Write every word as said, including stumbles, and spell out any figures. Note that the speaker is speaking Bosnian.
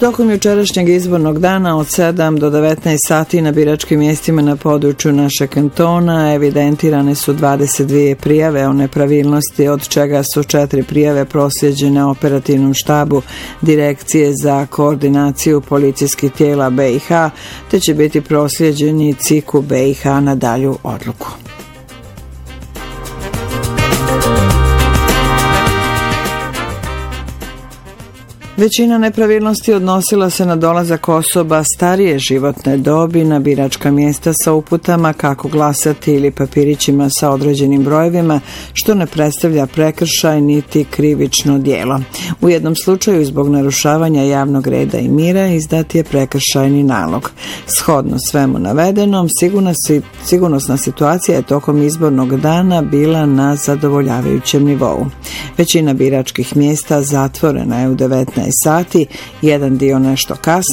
Tokom jučerašnjeg izbornog dana od sedam do devetnaest sati na biračkim mjestima na području našeg kantona evidentirane su dvadeset dvije prijave o nepravilnosti, od čega su četiri prijave proslijeđene operativnom štabu Direkcije za koordinaciju policijskih tijela B i H, te će biti proslijeđeni C I K-u B i H na dalju odluku. Većina nepravilnosti odnosila se na dolazak osoba starije životne dobi na biračka mjesta sa uputama kako glasati ili papirićima sa određenim brojevima, što ne predstavlja prekršaj niti krivično djelo. U jednom slučaju zbog narušavanja javnog reda i mira izdat je prekršajni nalog. Shodno svemu navedenom, sigurnosna situacija je tokom izbornog dana bila na zadovoljavajućem nivou. Većina biračkih mjesta zatvorena je u devetnaest sati, jedan dio nešto kasnije,